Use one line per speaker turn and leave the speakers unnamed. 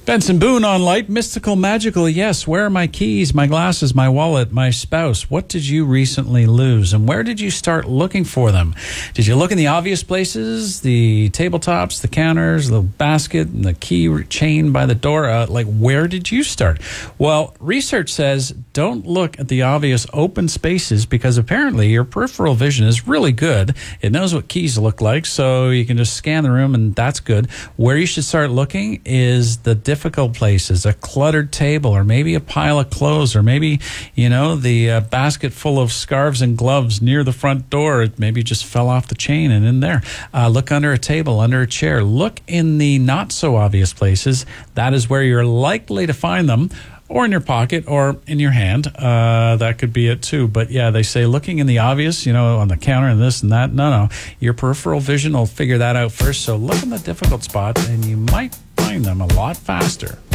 Benson Boone on Light. Mystical, magical, yes. Where are my keys, my glasses, my wallet, my spouse? What did you recently lose? And where did you start looking for them? Did you look in the obvious places? The tabletops, the counters, the basket, and the key chain by the door? Where did you start? Well, research says don't look at the obvious open spaces because apparently your peripheral vision is really good. It knows what keys look like, so you can just scan the room, and that's good. Where you should start looking is the difficult places, a cluttered table, or maybe a pile of clothes, or maybe, the basket full of scarves and gloves near the front door. It maybe just fell off the chain and in there. Look under a table, under a chair. Look in the not so obvious places. That is where you're likely to find them. Or in your pocket, or in your hand. That could be it too. But yeah, they say looking in the obvious, on the counter and this and that. No. Your peripheral vision will figure that out first. So look in the difficult spots and you might find them a lot faster.